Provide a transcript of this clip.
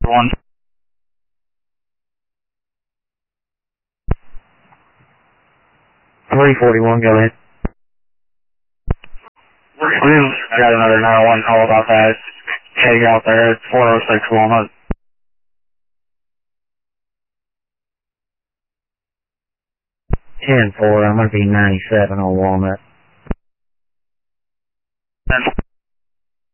One. 341, go ahead. I got another 911 call about that. Keg out there at 406 Walnut. 10-4, I'm going to be 97 on Walnut.